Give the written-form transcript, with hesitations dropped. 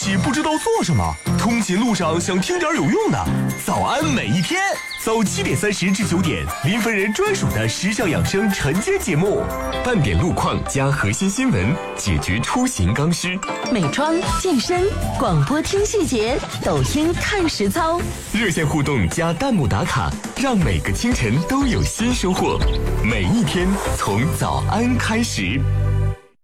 起不知道做什么，通勤路上想听点有用的，早安每一天，早7:30至9点，林芬人专属的时尚养生晨间节目，半点路况加核心新闻，解决出行刚需， 美妆、健身、广播听细节，抖音看实操， 热线互动加弹幕打卡，让每个清晨都有新收获。每一天从早安开始。